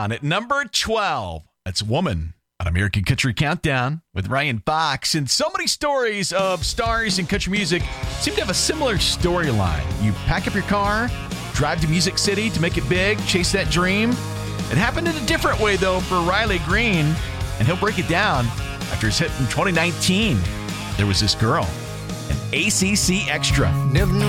on at number 12. That's Woman on American Country Countdown with Ryan Fox. And so many stories of stars in country music seem to have a similar storyline. You pack up your car, drive to Music City to make it big, chase that dream. It happened in a different way, though, for Riley Green, and he'll break it down after his hit from 2019. There Was This Girl, an ACC Extra. Never knew